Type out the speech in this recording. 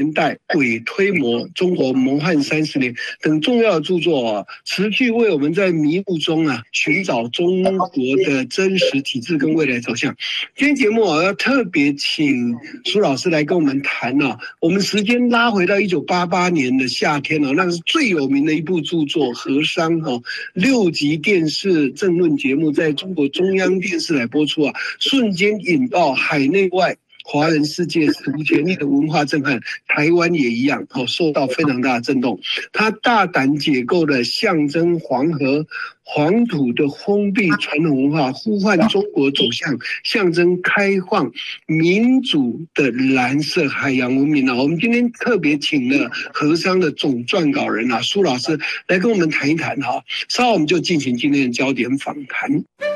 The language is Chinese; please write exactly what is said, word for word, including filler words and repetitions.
现代、伪推磨、中国蒙汉三十年等重要著作啊，持续为我们在迷雾中啊寻找中国的真实体制跟未来走向。今天节目啊要特别请苏老师来跟我们谈啊，我们时间拉回到一九八八年的夏天啊，那是最有名的一部著作《河商》哈，六集电视政论节目在中国中央电视来播出啊，瞬间引爆海内外华人世界史无前例的文化震撼，台湾也一样，受到非常大的震动。他大胆解构了象征黄河黄土的封闭传统文化，呼唤中国走向象征开放民主的蓝色海洋文明啊！我们今天特别请了河商的总撰稿人啊，苏老师来跟我们谈一谈哈。稍后我们就进行今天的焦点访谈。